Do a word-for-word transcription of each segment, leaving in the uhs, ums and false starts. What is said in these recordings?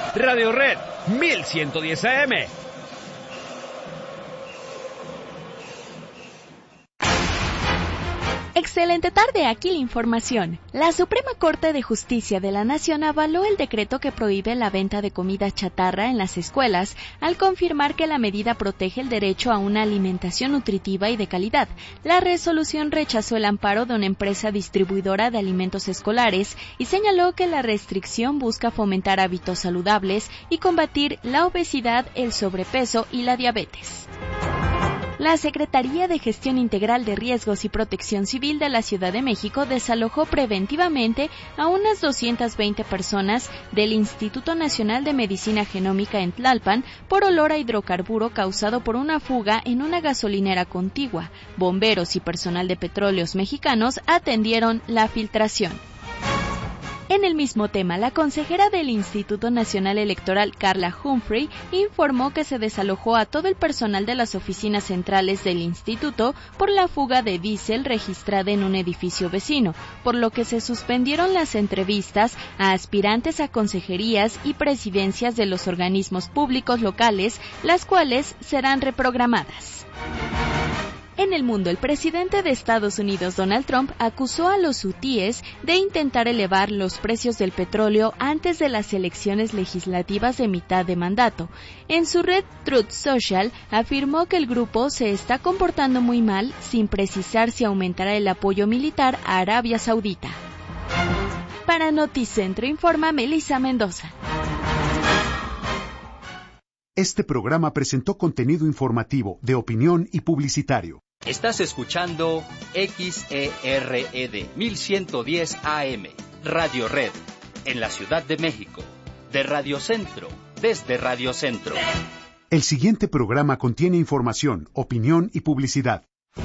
Radio Red mil ciento diez A M. Excelente tarde, aquí la información. La Suprema Corte de Justicia de la Nación avaló el decreto que prohíbe la venta de comida chatarra en las escuelas, al confirmar que la medida protege el derecho a una alimentación nutritiva y de calidad. La resolución rechazó el amparo de una empresa distribuidora de alimentos escolares y señaló que la restricción busca fomentar hábitos saludables y combatir la obesidad, el sobrepeso y la diabetes. La Secretaría de Gestión Integral de Riesgos y Protección Civil de la Ciudad de México desalojó preventivamente a unas doscientas veinte personas del Instituto Nacional de Medicina Genómica en Tlalpan por olor a hidrocarburo causado por una fuga en una gasolinera contigua. Bomberos y personal de Petróleos Mexicanos atendieron la filtración. En el mismo tema, la consejera del Instituto Nacional Electoral, Carla Humphrey, informó que se desalojó a todo el personal de las oficinas centrales del instituto por la fuga de diésel registrada en un edificio vecino, por lo que se suspendieron las entrevistas a aspirantes a consejerías y presidencias de los organismos públicos locales, las cuales serán reprogramadas. En el mundo, el presidente de Estados Unidos, Donald Trump, acusó a los hutíes de intentar elevar los precios del petróleo antes de las elecciones legislativas de mitad de mandato. En su red Truth Social, afirmó que el grupo se está comportando muy mal, sin precisar si aumentará el apoyo militar a Arabia Saudita. Para Noticentro informa Melissa Mendoza. Este programa presentó contenido informativo, de opinión y publicitario. Estás escuchando X E R E D mil ciento diez A M, Radio Red, en la Ciudad de México, de Radio Centro, desde Radio Centro. El siguiente programa contiene información, opinión y publicidad.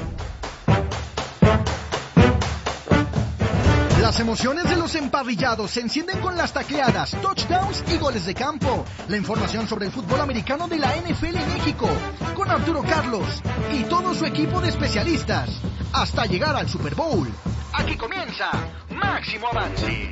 Las emociones de los emparrillados se encienden con las tacleadas, touchdowns y goles de campo. La información sobre el fútbol americano de la N F L en México, con Arturo Carlos y todo su equipo de especialistas, hasta llegar al Super Bowl. Aquí comienza Máximo Avance.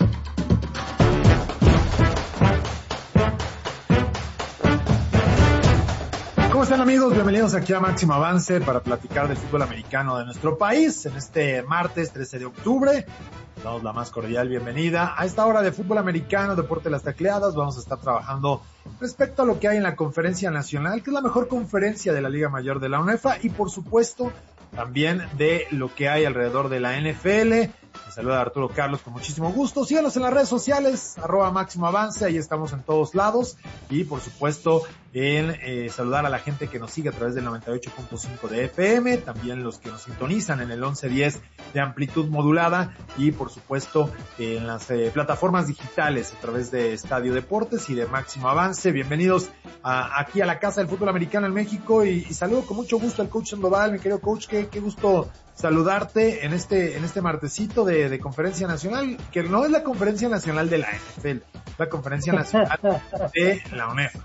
¿Cómo están, amigos? Bienvenidos aquí a Máximo Avance para platicar del fútbol americano de nuestro país en este martes trece de octubre. Damos la más cordial bienvenida a esta hora de fútbol americano, deporte de las tacleadas. Vamos a estar trabajando respecto a lo que hay en la Conferencia Nacional, que es la mejor conferencia de la Liga Mayor de la UNEFA, y por supuesto también de lo que hay alrededor de la N F L. Me saluda Arturo Carlos con muchísimo gusto. Síganos en las redes sociales, arroba Máximo Avance, ahí estamos en todos lados. Y por supuesto en eh, saludar a la gente que nos sigue a través del noventa y ocho punto cinco de F M, también los que nos sintonizan en el once diez de amplitud modulada, y por supuesto eh, en las eh, plataformas digitales a través de Estadio Deportes y de Máximo Avance. Bienvenidos a, aquí a la Casa del Fútbol Americano en México, y, y saludo con mucho gusto al coach Sandoval. Mi querido coach, qué, qué gusto saludarte en este en este martesito de, de Conferencia Nacional, que no es la Conferencia Nacional de la N F L, es la Conferencia Nacional de la UNEFA.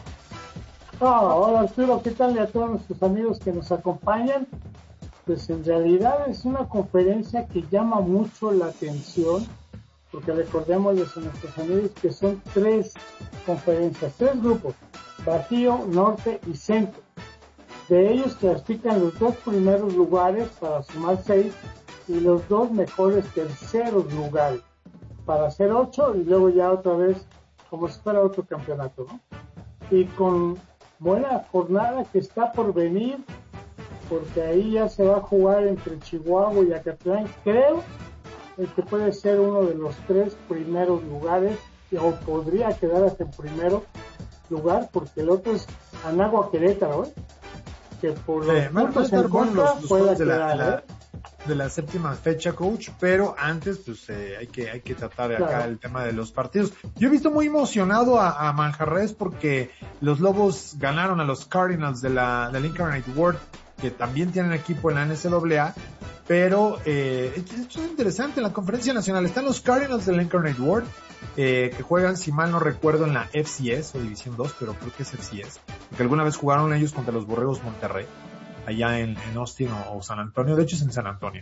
Oh, hola Arturo, ¿qué tal? Y a todos nuestros amigos que nos acompañan. Pues en realidad es una conferencia que llama mucho la atención, porque recordémosles a nuestros amigos que son tres conferencias, tres grupos, Bajío, Norte y Centro. De ellos clasifican los dos primeros lugares para sumar seis y los dos mejores terceros lugares para hacer ocho, y luego ya otra vez como si fuera otro campeonato, ¿no? Y con buena jornada que está por venir, porque ahí ya se va a jugar entre Chihuahua y Acatlán, creo, el que puede ser uno de los tres primeros lugares, o podría quedar hasta en primero lugar, porque el otro es Anáhuac Querétaro, ¿eh? Que por los eh, puntos en contra pueda de la, quedar, la, ¿eh? de la séptima fecha, coach, pero antes pues eh, hay que hay que tratar de acá claro. El tema de los partidos. Yo he visto muy emocionado a, a Manjarres porque los Lobos ganaron a los Cardinals de la de Incarnate Word, que también tienen equipo en la N C A A, pero eh, esto es interesante. En la Conferencia Nacional están los Cardinals de la Incarnate Word, eh, que juegan, si mal no recuerdo, en la F C S o División dos, pero creo que es F C S, porque alguna vez jugaron ellos contra los Borregos Monterrey, allá en, en Austin o, o San Antonio. De hecho es en San Antonio.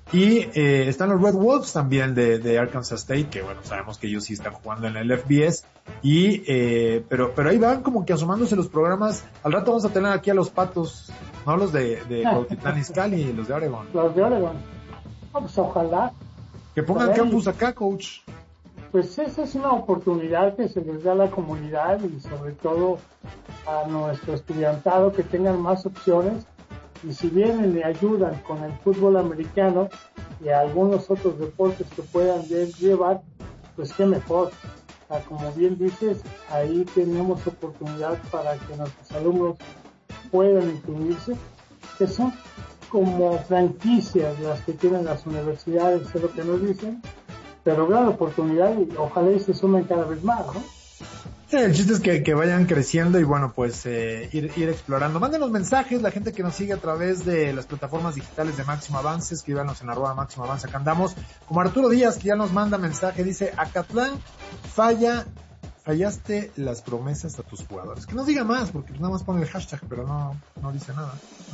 Y eh, están los Red Wolves también de, de Arkansas State, que bueno, sabemos que ellos sí están jugando en el F B S. Y, eh, pero, pero ahí van como que asomándose los programas. Al rato vamos a tener aquí a los Patos, no los de, de Cuautitlán Izcalli y los de Oregon. Los de Oregon. No, pues ojalá. Que pongan campus acá, coach. Pues esa es una oportunidad que se les da a la comunidad y sobre todo a nuestro estudiantado, que tengan más opciones. Y si vienen y ayudan con el fútbol americano y algunos otros deportes que puedan llevar, pues qué mejor. O sea, como bien dices, ahí tenemos oportunidad para que nuestros alumnos puedan incluirse, que son como franquicias las que tienen las universidades, es lo que nos dicen, pero gran oportunidad y ojalá y se sumen cada vez más, ¿no? El chiste es que, que vayan creciendo y bueno, pues eh, ir, ir explorando. Mándenos mensajes, la gente que nos sigue a través de las plataformas digitales de Máximo Avance, escríbanos en arroba Máximo Avance, acá andamos. Como Arturo Díaz, que ya nos manda mensaje, dice, Acatlán falla, fallaste las promesas a tus jugadores. Que nos diga más, porque nada más pone el hashtag, pero no, no dice nada,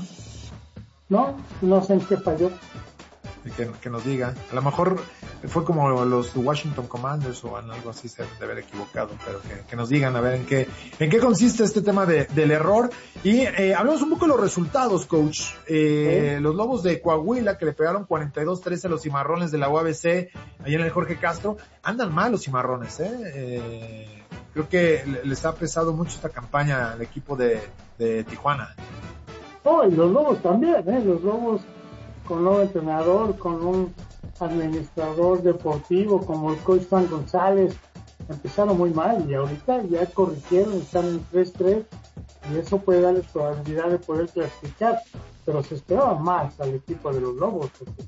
¿no? No, no sé en qué falló. Que, que nos diga. A lo mejor fue como los Washington Commanders o en algo así, se debe haber equivocado, pero que, que nos digan a ver en qué en qué consiste este tema de, del error. Y eh, hablamos un poco de los resultados, coach. Eh, ¿Sí? Los Lobos de Coahuila, que le pegaron cuarenta y dos trece a los Cimarrones de la U A B C, allá en el Jorge Castro, andan mal los Cimarrones, ¿eh? eh creo que les ha pesado mucho esta campaña al equipo de, de Tijuana. Oh, y los Lobos también, ¿eh? Los Lobos con un nuevo entrenador, con un administrador deportivo como el coach Juan González, empezaron muy mal y ahorita ya corrigieron, están en tres tres y eso puede darles probabilidad de poder clasificar, pero se esperaba más al equipo de los Lobos.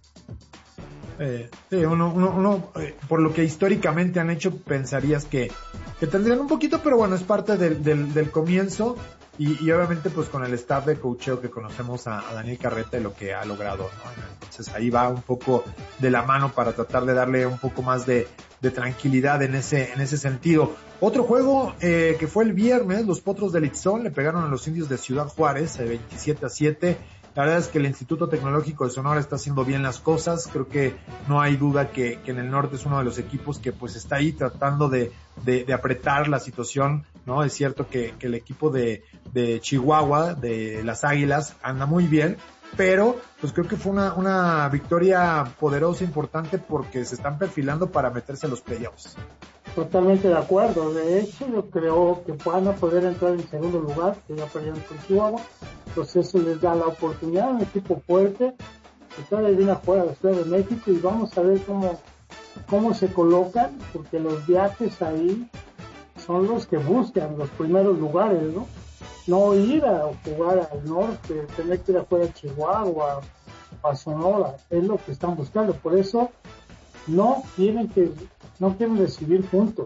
Eh, sí, uno, uno, uno eh, por lo que históricamente han hecho, pensarías que, que tendrían un poquito, pero bueno, es parte del, del, del comienzo. Y, y obviamente pues con el staff de coacheo que conocemos a, a Daniel Carreta y lo que ha logrado, ¿no? Entonces ahí va un poco de la mano para tratar de darle un poco más de, de tranquilidad en ese, en ese sentido. Otro juego eh, que fue el viernes, los Potros del Itzón le pegaron a los Indios de Ciudad Juárez, eh, veintisiete a siete. La verdad es que el Instituto Tecnológico de Sonora está haciendo bien las cosas. Creo que no hay duda que, que en el norte es uno de los equipos que pues está ahí tratando de, de, de apretar la situación, ¿no? Es cierto que, que el equipo de, de Chihuahua, de las Águilas, anda muy bien, pero pues creo que fue una, una victoria poderosa, importante, porque se están perfilando para meterse a los playoffs. Totalmente de acuerdo. De hecho, yo creo que van a poder entrar en segundo lugar, que ya perdieron con Chihuahua. Entonces eso les da la oportunidad, un equipo fuerte, que todavía viene a jugar a la Ciudad de México y vamos a ver cómo, cómo se colocan, porque los viajes ahí son los que buscan los primeros lugares, ¿no? No ir a jugar al norte, tener que ir a jugar a Chihuahua, a Sonora, es lo que están buscando. Por eso no quieren que, no quieren recibir puntos.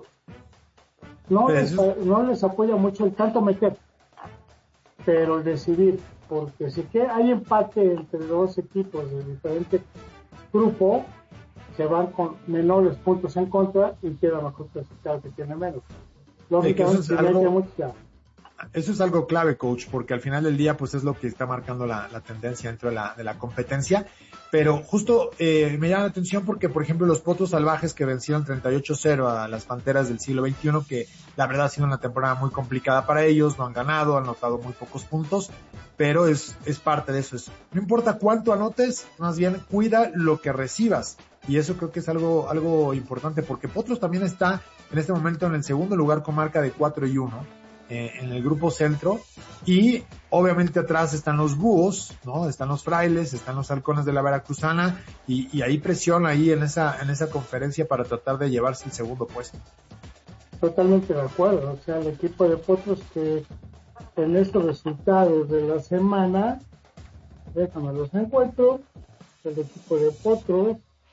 No les, no les apoya mucho el tanto meter, pero el decidir, porque si que hay empate entre dos equipos de diferente grupo, se van con menores puntos en contra y queda mejor clasificado que tiene menos. Lógicamente, sí, eso, es algo, eso es algo clave, coach, porque al final del día pues es lo que está marcando la, la tendencia dentro de la, de la competencia. Pero justo eh, me llama la atención porque, por ejemplo, los Potros Salvajes que vencieron treinta y ocho cero a las Panteras del siglo veintiuno, que la verdad ha sido una temporada muy complicada para ellos, no han ganado, han anotado muy pocos puntos, pero es, es parte de eso. Es, no importa cuánto anotes, más bien cuida lo que recibas. Y eso creo que es algo, algo importante, porque Potros también está en este momento en el segundo lugar con marca de cuatro y uno. Eh, en el grupo centro, y obviamente atrás están los Búhos, ¿no? Están los Frailes, están los Halcones de la Veracruzana, y, y ahí presiona ahí en esa, en esa conferencia para tratar de llevarse el segundo puesto. Totalmente de acuerdo, o sea, el equipo de Potros que en estos resultados de la semana, déjame los encuentro, el equipo de Potros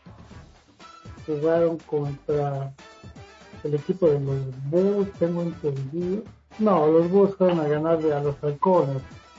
jugaron contra el equipo de los Búhos, tengo entendido. No, los Búhos fueron a ganarle a los Halcones.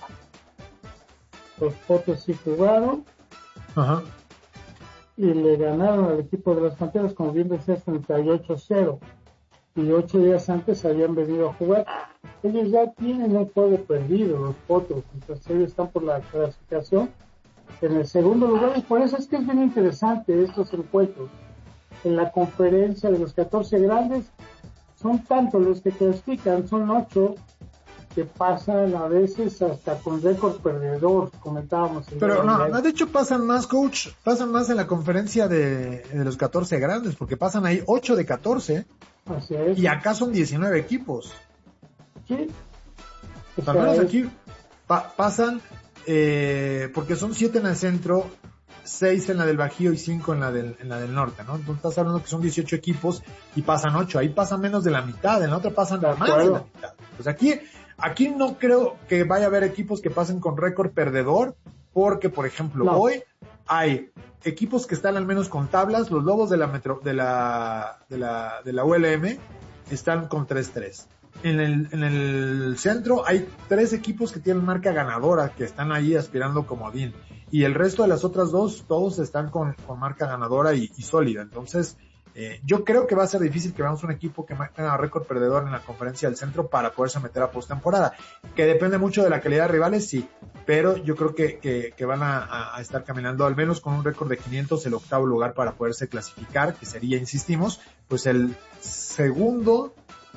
Los Potros sí jugaron. Ajá. Y le ganaron al equipo de las Panteras, como bien decías, treinta y ocho cero. Y ocho días antes habían venido a jugar. Ellos ya tienen un juego perdido, los Potros. Entonces ellos están por la clasificación. en el segundo lugar, y por eso es que es bien interesante estos encuentros. En la conferencia de los catorce grandes, son tantos los que clasifican, son ocho que pasan a veces hasta con récord perdedor, comentábamos. Pero no, no, de hecho pasan más, coach, pasan más en la conferencia de, de los catorce grandes, porque pasan ahí ocho de catorce, así es. Y acá son diecinueve equipos. Sí. O sea, al menos es... aquí pa- pasan, eh, porque son siete en el centro, seis en la del Bajío y cinco en la del, en la del norte, ¿no? Entonces estás hablando que son dieciocho equipos y pasan ocho, ahí pasan menos de la mitad, en la otra pasan más de la mitad. Pues aquí, aquí no creo que vaya a haber equipos que pasen con récord perdedor, porque por ejemplo, no. hoy hay equipos que están al menos con tablas, los Lobos de la metro, de la, de la, de la U L M están con tres tres. En el, en el centro hay tres equipos que tienen marca ganadora, que están ahí aspirando comodín. Y el resto de las otras dos, todos están con, con marca ganadora y, y sólida. Entonces, eh, yo creo que va a ser difícil que veamos un equipo que tenga récord perdedor en la conferencia del centro para poderse meter a postemporada. Que depende mucho de la calidad de rivales, sí. Pero yo creo que, que, que van a, a estar caminando al menos con un récord de quinientos, el octavo lugar para poderse clasificar, que sería, insistimos, pues el segundo...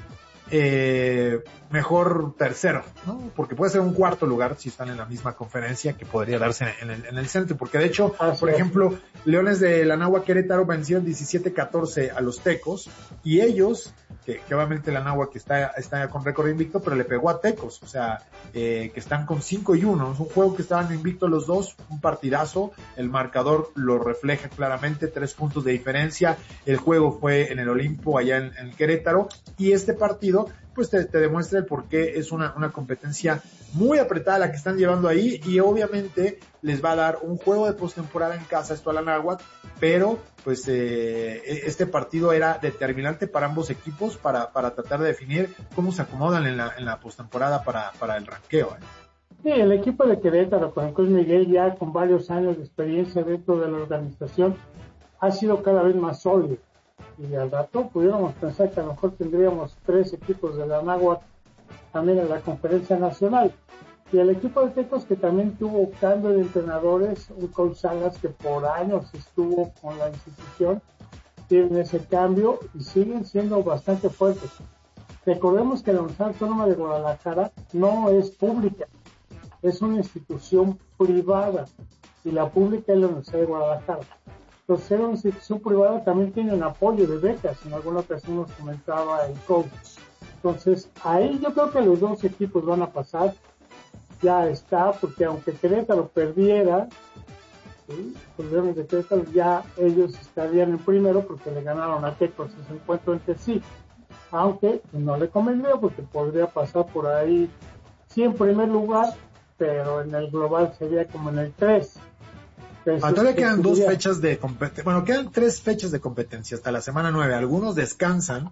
Eh, mejor tercero, ¿no? Porque puede ser un cuarto lugar si están en la misma conferencia, que podría darse en el, en el centro, porque de hecho, ah, por sí. ejemplo, Leones de la Nahua Querétaro vencieron diecisiete catorce a los Tecos, y ellos, que, que obviamente la Nahua que está, está con récord invicto, pero le pegó a Tecos, o sea, eh, que están con cinco y uno, es un juego que estaban invictos los dos, un partidazo, el marcador lo refleja claramente, tres puntos de diferencia, el juego fue en el Olimpo, allá en, en Querétaro, y este partido pues te, te demuestra el por qué es una, una competencia muy apretada la que están llevando ahí, y obviamente les va a dar un juego de postemporada en casa, esto a la Náhuatl, pero pues eh, este partido era determinante para ambos equipos para, para tratar de definir cómo se acomodan en la, en la postemporada para, para el ranqueo, ¿eh? Sí, el equipo de Querétaro con el coach Miguel, ya con varios años de experiencia dentro de la organización, ha sido cada vez más sólido. Y al rato pudiéramos pensar que a lo mejor tendríamos tres equipos de la Náhuatl también en la conferencia nacional. Y el equipo de Tecos, que también tuvo cambio de entrenadores, un coach Salas que por años estuvo con la institución, tienen ese cambio y siguen siendo bastante fuertes. Recordemos que la Universidad Autónoma de Guadalajara no es pública, es una institución privada, y la pública es la Universidad de Guadalajara. Entonces, ser una institución privada también tiene un apoyo de becas, en alguna ocasión nos comentaba el coach. Entonces, ahí yo creo que los dos equipos van a pasar, ya está, porque aunque Querétaro perdiera, ¿sí? Pues de Querétaro, ya ellos estarían en primero porque le ganaron a Tecos ese encuentro entre sí, aunque no le convendría porque podría pasar por ahí, sí en primer lugar, pero en el global sería como en el tres. Ah, todavía quedan dos fechas de competencia, bueno, quedan tres fechas de competencia hasta la semana nueve, algunos descansan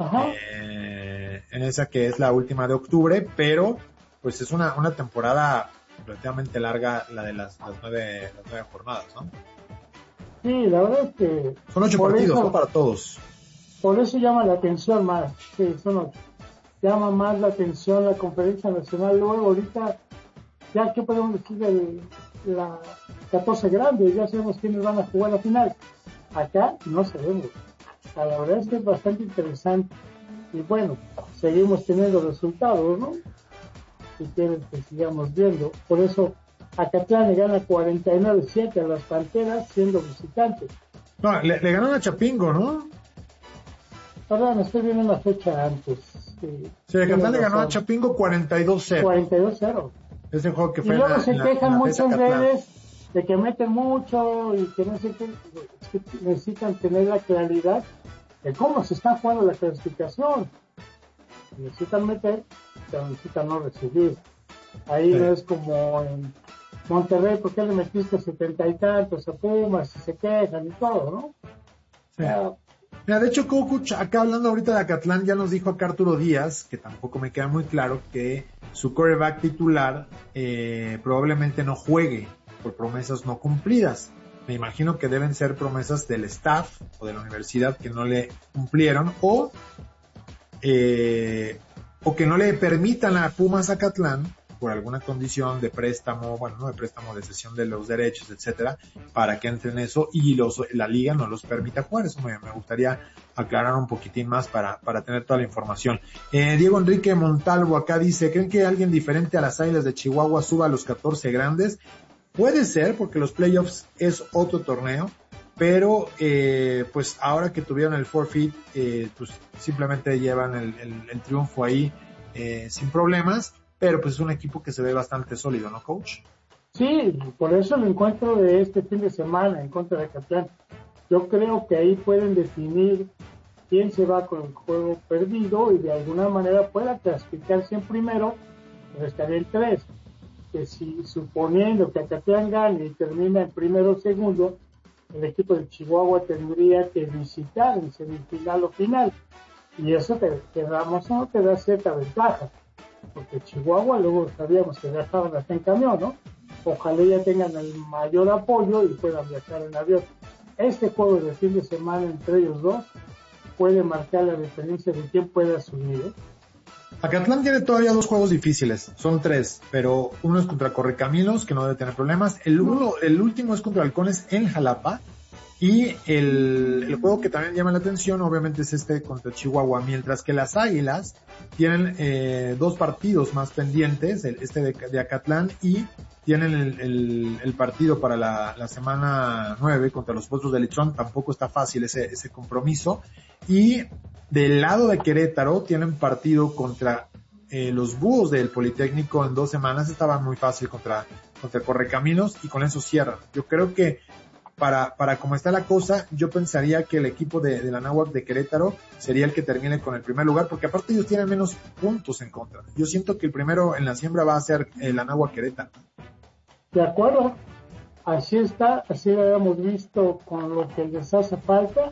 eh, en esa que es la última de octubre, pero pues es una, una temporada relativamente larga la de las, las, nueve, las nueve jornadas, ¿no? Sí, la verdad es que... Son ocho partidos, eso, ¿no? Para todos. Por eso llama la atención más, sí, son ocho. Llama más la atención la conferencia nacional. Luego ahorita, ya que podemos decir de la catorce grandes, ya sabemos quiénes van a jugar la final. Acá no sabemos. O sea, la verdad es que es bastante interesante. Y bueno, seguimos teniendo resultados, ¿no? Si quieren que sigamos viendo. Por eso, Acatlán le gana cuarenta y nueve siete a las Panteras siendo visitante. No, le, le ganaron a Chapingo, ¿no? Perdón, estoy viendo una fecha antes. Sí, sí, Acatlán le ganó a Chapingo cuarenta y dos cero. cuarenta y dos cero. Ese juego que fue y luego en la, se en la, quejan en la mucho en redes de que meten mucho y que no sé qué, que necesitan tener la claridad de cómo se está jugando la clasificación. Necesitan meter, pero necesitan no recibir. Ahí sí. No es como en Monterrey, ¿por qué le metiste setenta y tantos a Pumas y se quejan y todo, no? Sí. Uh, Mira, de hecho, Cocuch, acá hablando ahorita de Acatlán, ya nos dijo acá Arturo Díaz, que tampoco me queda muy claro, que su quarterback titular eh, probablemente no juegue por promesas no cumplidas. Me imagino que deben ser promesas del staff o de la universidad que no le cumplieron, o, eh, o que no le permitan a Pumas Acatlán por alguna condición de préstamo, bueno, no de préstamo, de cesión de los derechos, etcétera, para que entren eso y los, la liga no los permita jugar. Eso me, me gustaría aclarar un poquitín más para, para tener toda la información. Eh, Diego Enrique Montalvo acá dice, ¿creen que alguien diferente a las Águilas de Chihuahua suba a los catorce grandes? Puede ser, porque los playoffs es otro torneo, pero eh, pues ahora que tuvieron el forfeit, eh, pues simplemente llevan el, el, el triunfo ahí eh, sin problemas, pero pues es un equipo que se ve bastante sólido, ¿no, coach? Sí, por eso el encuentro de este fin de semana en contra de Acatlán, yo creo que ahí pueden definir quién se va con el juego perdido y de alguna manera pueda clasificarse en primero, pero estaría en tres, que si suponiendo que Acatlán gane y termina en primero o segundo, el equipo de Chihuahua tendría que visitar en semifinal o final, y eso te, te damos, no te da cierta ventaja, porque Chihuahua luego sabíamos que viajaban hasta en camión, ¿no? Ojalá ya tengan el mayor apoyo y puedan viajar en avión. Este juego de fin de semana entre ellos dos puede marcar la diferencia de quién pueda subir, ¿eh? Acatlán tiene todavía dos juegos difíciles, son tres, pero uno es contra Correcaminos, que no debe tener problemas, el uno, el último es contra Halcones en Jalapa, y el, el juego que también llama la atención obviamente es este contra Chihuahua, mientras que las Águilas tienen eh, dos partidos más pendientes, el, este de, de Acatlán, y tienen el, el, el partido para la, la semana nueve contra los Potros de Lichón. Tampoco está fácil ese, ese compromiso, y del lado de Querétaro tienen partido contra eh, los Búhos del Politécnico en dos semanas. Estaba muy fácil contra, contra Correcaminos, y con eso cierran. Yo creo que para, para como está la cosa, yo pensaría que el equipo de, de la Anáhuac de Querétaro sería el que termine con el primer lugar, porque aparte ellos tienen menos puntos en contra. Yo siento que el primero en la siembra va a ser el Anáhuac Querétaro. De acuerdo, así está, así lo habíamos visto con lo que les hace falta,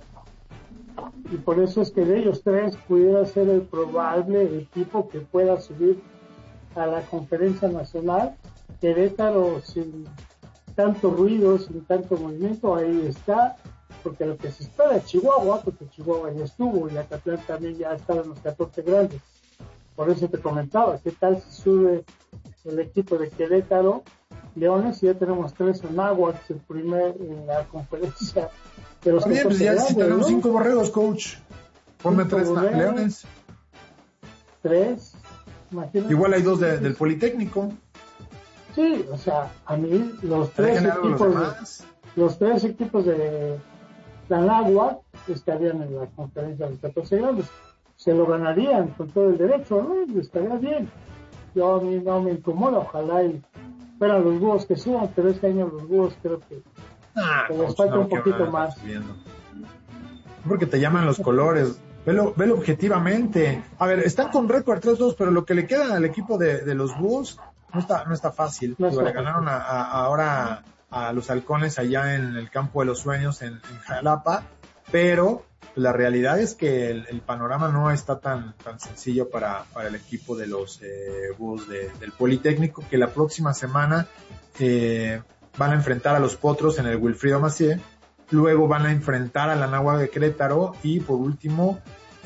y por eso es que de ellos tres pudiera ser el probable equipo que pueda subir a la conferencia nacional. Querétaro sin tanto ruido, sin tanto movimiento, ahí está, porque lo que se espera es Chihuahua, porque Chihuahua ya estuvo y Acatlán también ya estaba en los catorce grandes. Por eso te comentaba, ¿qué tal si sube el equipo de Querétaro, Leones, y ya tenemos tres Anáhuacs el primer en la conferencia de los Bien, pues ya grandes, si tenemos ¿no? cinco borregos, coach. Ponme Cinco tres borregos. Leones. Tres, imagínate. Igual hay dos de, del Politécnico. Sí, o sea, a mí los tres Dejen algo los equipos de, demás. los tres equipos de la Anáhuac estarían en la conferencia de los catorce grandes. Se lo ganarían con todo el derecho, ¿no? Y estaría bien. Yo a mí no me incomoda, ojalá y fueran los Búhos que suban, pero este año los Búhos creo que, Ah, que les coach, falta no, un que poquito van a más. estar subiendo. Porque te llaman los colores. Velo, velo objetivamente. A ver, están con récord tres dos, pero lo que le queda al equipo de, de los Búhos no está, no está fácil. No Digo, está le ganaron a, a- ahora a los Halcones allá en el campo de los sueños en, en Jalapa, pero la realidad es que el, el panorama no está tan, tan sencillo para, para el equipo de los eh, Búhos de- del Politécnico, que la próxima semana eh, van a enfrentar a los Potros en el Wilfrido Macié, luego van a enfrentar a la Anáhuac de Querétaro, y por último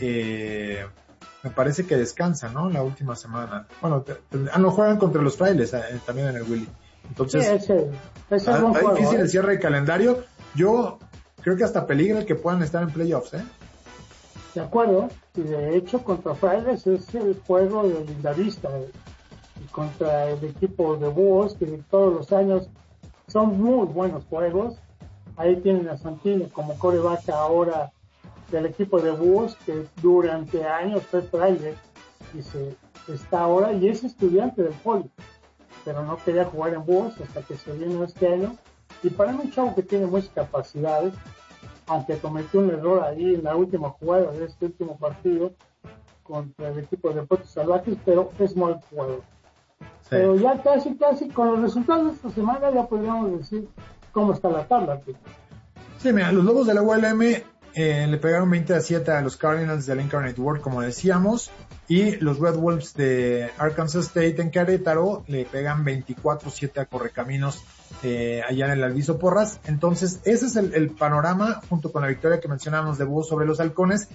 eh, me parece que descansan, ¿no? La última semana. Bueno, te, te, ah, no, juegan contra los Frailes eh, también en el Willy. Entonces, Sí, ese, ese es está, buen está juego, difícil ¿eh? el cierre de calendario. Yo creo que hasta peligra el que puedan estar en playoffs, ¿eh? De acuerdo, y de hecho contra Frailes es el juego de Lindavista, ¿eh? Y contra el equipo de Búhos, que todos los años son muy buenos juegos. Ahí tienen a Santini como coreback ahora del equipo de Búhos, que durante años fue Frailes y se está ahora, y es estudiante del Poli, pero no quería jugar en Búhos hasta que se vino este año. Y para mí un chavo que tiene muchas capacidades, aunque cometió un error ahí en la última jugada de este último partido contra el equipo de Potros Salvajes, pero es mal jugador. Sí. Pero ya casi, casi con los resultados de esta semana ya podríamos decir cómo está la tabla. Tío. Sí, mira, los Lobos de la U L M eh, le pegaron veinte a siete a los Cardinals del Incarnate World, como decíamos, y los Red Wolves de Arkansas State en Querétaro le pegan veinticuatro a siete a Correcaminos eh, allá en el Alviso Porras. Entonces, ese es el, el panorama, junto con la victoria que mencionábamos de Búhos sobre los Halcones.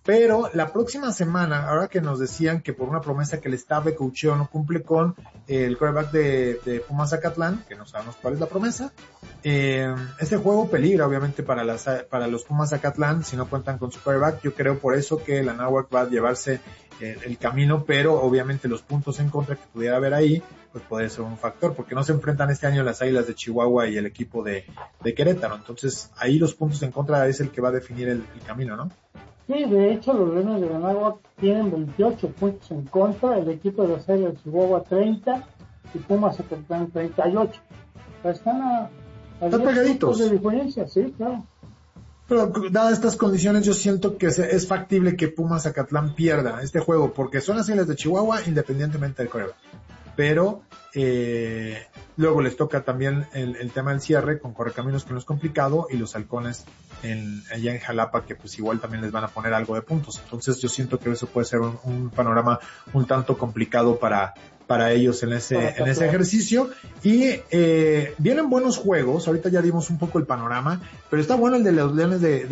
Pero la próxima semana, ahora que nos decían que por una promesa que el staff de coacheo no cumple con eh, el quarterback de, de Pumas Zacatlán, que no sabemos cuál es la promesa, eh, este juego peligra obviamente para las para los Pumas Zacatlán si no cuentan con su quarterback. Yo creo por eso que la Anáhuac va a llevarse eh, el camino, pero obviamente los puntos en contra que pudiera haber ahí, pues puede ser un factor, porque no se enfrentan este año las Águilas de Chihuahua y el equipo de, de Querétaro. Entonces ahí los puntos en contra es el que va a definir el, el camino, ¿no? Sí, de hecho los Leones de Anáhuac tienen veintiocho puntos en contra, el equipo de las Águilas de Chihuahua treinta y Pumas Zacatlán treinta y ocho. O sea, están a, a están pegaditos de diferencia, sí, claro. Pero dadas estas condiciones yo siento que se, es factible que Pumas Zacatlán pierda este juego, porque son las Águilas de Chihuahua independientemente del quarterback. Pero eh, luego les toca también el, el tema del cierre con Correcaminos, que no es complicado, y los Halcones en, allá en Jalapa, que pues igual también les van a poner algo de puntos. Entonces yo siento que eso puede ser un, un panorama un tanto complicado para para ellos en ese en ese ejercicio. Y eh, vienen buenos juegos, ahorita ya dimos un poco el panorama, pero está bueno el de los Leones de,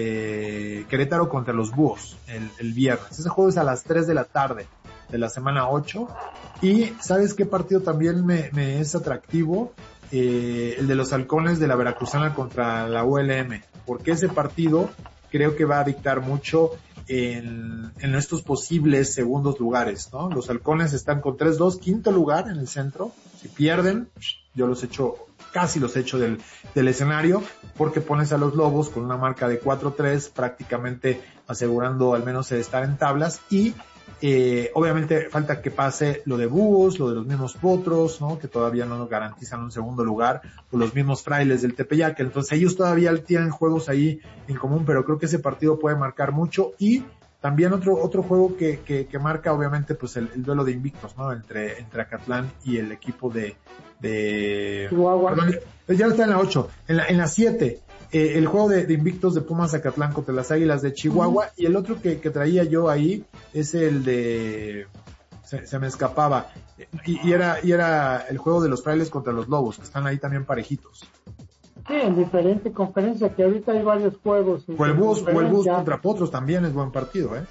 de Querétaro contra los Búhos el, el viernes. Ese juego es a las tres de la tarde de la semana ocho. Y ¿sabes qué partido también me, me es atractivo? Eh, el de los Halcones de la Veracruzana contra la U L M, porque ese partido creo que va a dictar mucho en, en estos posibles segundos lugares, ¿no? Los Halcones están con tres dos, quinto lugar en el centro. Si pierden, yo los echo, casi los echo del, del escenario, porque pones a los Lobos con una marca de cuatro tres, prácticamente asegurando al menos estar en tablas. Y Eh, obviamente falta que pase lo de Búhos, lo de los mismos Potros, ¿no? Que todavía no nos garantizan un segundo lugar, o los mismos Frailes del Tepeyac. Entonces ellos todavía tienen juegos ahí en común, pero creo que ese partido puede marcar mucho. Y también otro otro juego que que, que marca obviamente pues el, el duelo de invictos, ¿no? Entre entre Acatlán y el equipo de de Chihuahua. Perdón, ya está en la ocho, en la en la siete. Eh, el juego de, de invictos de Pumas Zacatlán contra las Águilas de Chihuahua. Uh-huh. Y el otro que, que traía yo ahí es el de se, se me escapaba y, y era y era el juego de los Frailes contra los Lobos, que están ahí también parejitos. Sí, en diferente conferencia, que ahorita hay varios juegos. O el Búhos o el Búhos contra Potros también es buen partido, ¿eh?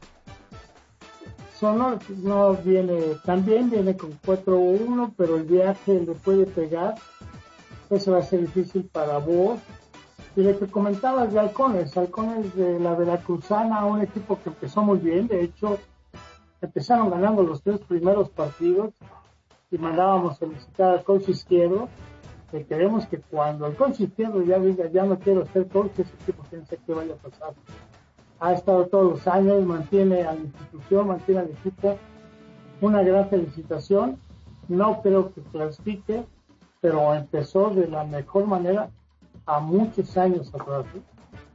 Sonor no viene, también viene con cuatro uno, pero el viaje le puede pegar. Eso va a ser difícil para Búhos. Y lo que comentabas de Halcones, Halcones de la Veracruzana, un equipo que empezó muy bien, de hecho, empezaron ganando los tres primeros partidos y mandábamos felicitar al coach Izquierdo, que queremos que cuando el coach Izquierdo ya diga, ya no quiero ser coach, ese equipo piensa que vaya a pasar. Ha estado todos los años, mantiene a la institución, mantiene al equipo, una gran felicitación, no creo que clasifique, pero empezó de la mejor manera a muchos años atrás, ¿eh?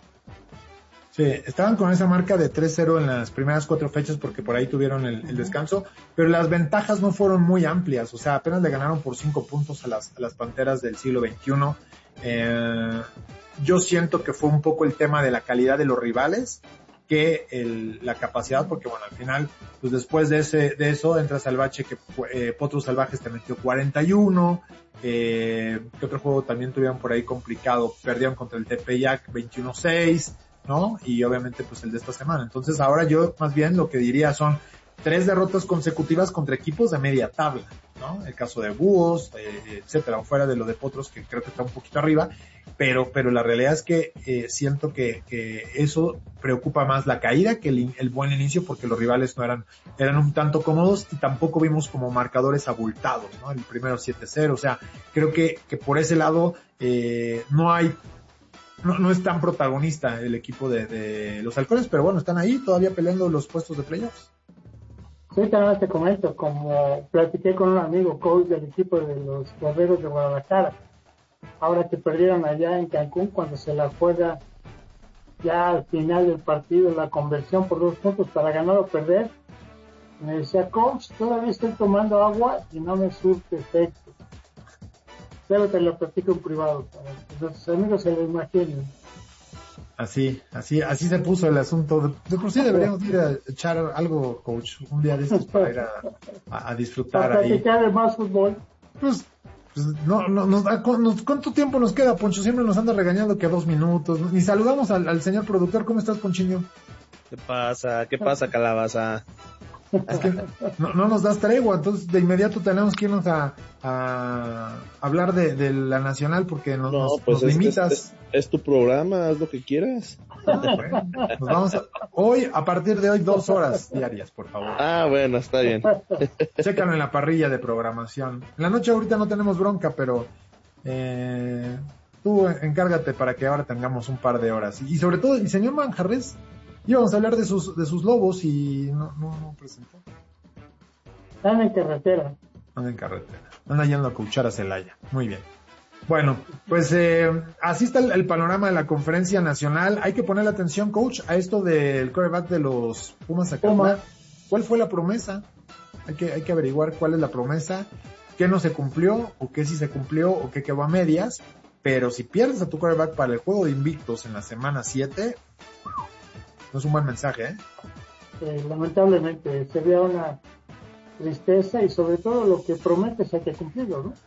Sí, estaban con esa marca de tres cero en las primeras cuatro fechas porque por ahí tuvieron el, el descanso, pero las ventajas no fueron muy amplias, o sea, apenas le ganaron por cinco puntos a las, a las Panteras del siglo veintiuno. Eh, yo siento que fue un poco el tema de la calidad de los rivales que el, la capacidad, porque bueno, al final, pues después de ese, de eso entras al bache que eh, Potros Salvajes te metió cuarenta y uno, eh, que otro juego también tuvieron por ahí complicado, perdieron contra el Tepeyac veintiuno seis, ¿no? Y obviamente pues el de esta semana. Entonces ahora yo más bien lo que diría son tres derrotas consecutivas contra equipos de media tabla, ¿no? El caso de Búhos, eh, etcétera, fuera de lo de Potros, que creo que está un poquito arriba, pero pero la realidad es que eh, siento que, que eso preocupa más la caída que el, el buen inicio, porque los rivales no eran eran un tanto cómodos y tampoco vimos como marcadores abultados, ¿no? El primero siete cero, o sea, creo que que por ese lado eh, no hay no, no es tan protagonista el equipo de, de los Halcones, pero bueno, están ahí todavía peleando los puestos de playoffs. Sí, también te comento, como platiqué con un amigo coach del equipo de los Guerreros de Guadalajara, ahora que perdieron allá en Cancún, cuando se la juega ya al final del partido, la conversión por dos puntos para ganar o perder, me decía, coach, todavía estoy tomando agua y no me surte efecto. Pero te lo platico en privado, para que nuestros amigos se lo imaginen. Así, así, así se puso el asunto. De, de por sí deberíamos ir a echar algo, coach, un día de estos para ir a, a, a disfrutar para ahí. Para platicar de más fútbol. Pues, pues no, no, nos, nos, ¿cuánto tiempo nos queda, Poncho? Siempre nos anda regañando que a dos minutos. Ni saludamos al, al señor productor. ¿Cómo estás, Ponchiño? ¿Qué pasa? ¿Qué pasa, Calabaza? Es que no, no nos das tregua, entonces de inmediato tenemos que irnos a, a hablar de, de la nacional porque nos, no, nos, pues nos es, limitas. Es, es, es tu programa, haz lo que quieras. Bueno, nos vamos a, hoy, a partir de hoy, dos horas diarias, por favor. Ah, bueno, está bien. Chécalo en la parrilla de programación. En la noche ahorita no tenemos bronca, pero eh, tú encárgate para que ahora tengamos un par de horas. Y sobre todo, el señor Manjarres, íbamos a hablar de sus de sus lobos y no, no, no presentó. Anda en carretera. Anda en carretera. Anda yendo a coachar a Celaya. Muy bien. Bueno, pues eh, así está el, el panorama de la conferencia nacional. Hay que ponerle atención, coach, a esto del quarterback de los Pumas acá. Puma. ¿Cuál fue la promesa? Hay que, hay que averiguar cuál es la promesa, qué no se cumplió, o qué sí se cumplió, o qué quedó a medias. Pero si pierdes a tu quarterback para el juego de invictos en la semana siete, no es un buen mensaje, ¿eh? Eh, lamentablemente sería una tristeza y sobre todo lo que prometes hay que cumplirlo, ¿no?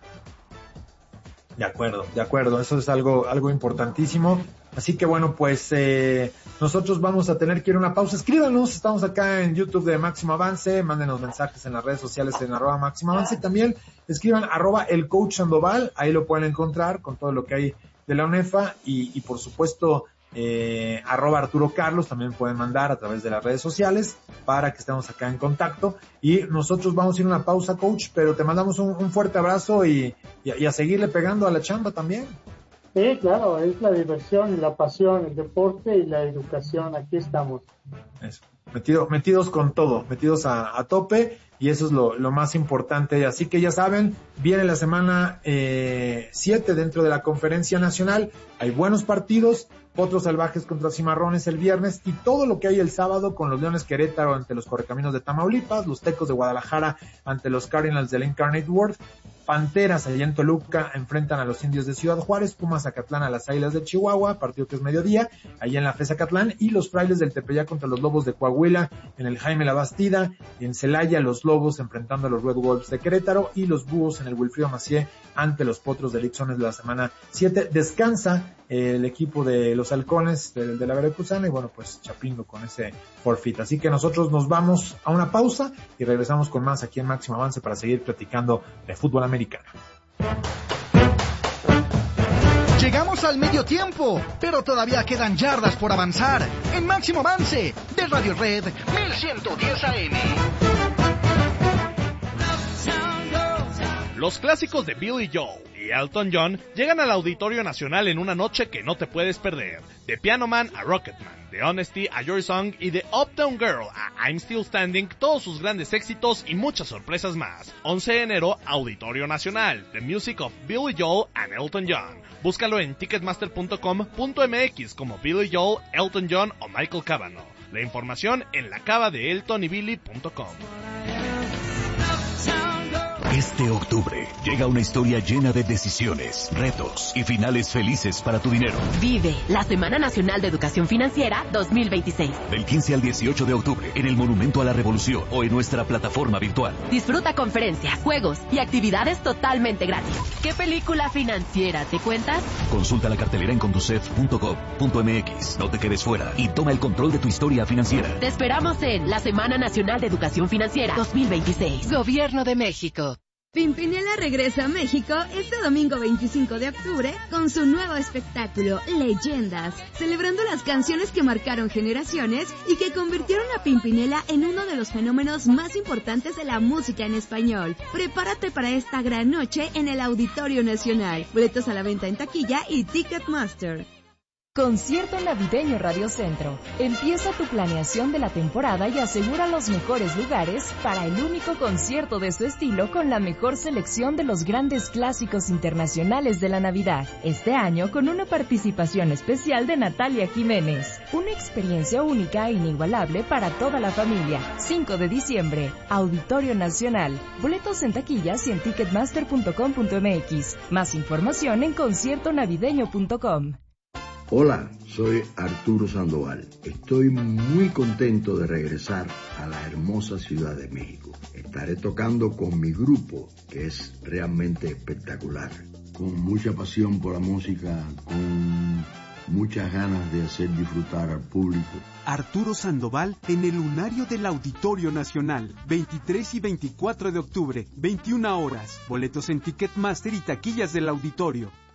De acuerdo, de acuerdo, eso es algo algo importantísimo. Así que bueno, pues eh, nosotros vamos a tener que ir a una pausa. Escríbanos, estamos acá en YouTube de Máximo Avance, mándenos mensajes en las redes sociales en arroba Máximo Avance. También escriban arroba el coach Sandoval, ahí lo pueden encontrar con todo lo que hay de la UNEFA y, y por supuesto eh, arroba Arturo Carlos, también pueden mandar a través de las redes sociales para que estemos acá en contacto. Y nosotros vamos a ir a una pausa, coach, pero te mandamos un, un fuerte abrazo y, y, y a seguirle pegando a la chamba también. Sí, claro, es la diversión, la pasión, el deporte y la educación, aquí estamos. Eso, metido, metidos con todo, metidos a, a tope, y eso es lo, lo más importante. Así que ya saben, viene la semana siete eh, dentro de la conferencia nacional, hay buenos partidos, Potros Salvajes contra Cimarrones el viernes, y todo lo que hay el sábado con los Leones Querétaro ante los Correcaminos de Tamaulipas, los Tecos de Guadalajara ante los Cardinals del Incarnate Word, Panteras allá en Toluca enfrentan a los Indios de Ciudad Juárez, Pumas Zacatlán a las Águilas de Chihuahua, partido que es mediodía, allá en la F E Zacatlán, y los Frailes del Tepeyac contra los Lobos de Coahuila en el Jaime La Bastida, en Celaya los Lobos enfrentando a los Red Wolves de Querétaro, y los Búhos en el Wilfrido Macié ante los Potros de Lixones de la semana siete. Descansa eh, el equipo de los Halcones de, de la Veracruzana, y bueno, pues chapingo con ese forfeit. Así que nosotros nos vamos a una pausa y regresamos con más aquí en Máximo Avance para seguir platicando de fútbol americano. Llegamos al medio tiempo, pero todavía quedan yardas por avanzar en Máximo Avance de Radio Red mil ciento diez A M. Los clásicos de Billy Joel y Elton John llegan al Auditorio Nacional en una noche que no te puedes perder. De Piano Man a Rocketman, de Honesty a Your Song y de Uptown Girl a I'm Still Standing, todos sus grandes éxitos y muchas sorpresas más. once de enero, Auditorio Nacional, The Music of Billy Joel and Elton John. Búscalo en ticketmaster punto com punto m x como Billy Joel, Elton John o Michael Cavanaugh. La información en la cava de elton y billy punto com. Este octubre llega una historia llena de decisiones, retos y finales felices para tu dinero. Vive la Semana Nacional de Educación Financiera dos mil veintiséis. Del quince al dieciocho de octubre en el Monumento a la Revolución o en nuestra plataforma virtual. Disfruta conferencias, juegos y actividades totalmente gratis. ¿Qué película financiera te cuentas? Consulta la cartelera en conducef punto gov punto m x. No te quedes fuera y toma el control de tu historia financiera. Te esperamos en la Semana Nacional de Educación Financiera dos mil veintiséis. Gobierno de México. Pimpinela regresa a México este domingo veinticinco de octubre con su nuevo espectáculo, Leyendas, celebrando las canciones que marcaron generaciones y que convirtieron a Pimpinela en uno de los fenómenos más importantes de la música en español. Prepárate para esta gran noche en el Auditorio Nacional. Boletos a la venta en taquilla y Ticketmaster. Concierto navideño Radio Centro. Empieza tu planeación de la temporada y asegura los mejores lugares para el único concierto de su estilo con la mejor selección de los grandes clásicos internacionales de la Navidad. Este año con una participación especial de Natalia Jiménez. Una experiencia única e inigualable para toda la familia. cinco de diciembre, Auditorio Nacional. Boletos en taquillas y en ticketmaster punto com punto m x. Más información en concierto navideño punto com. Hola, soy Arturo Sandoval. Estoy muy contento de regresar a la hermosa Ciudad de México. Estaré tocando con mi grupo, que es realmente espectacular. Con mucha pasión por la música, con muchas ganas de hacer disfrutar al público. Arturo Sandoval en el Lunario del Auditorio Nacional, veintitrés y veinticuatro de octubre, veintiuna horas. Boletos en Ticketmaster y taquillas del auditorio.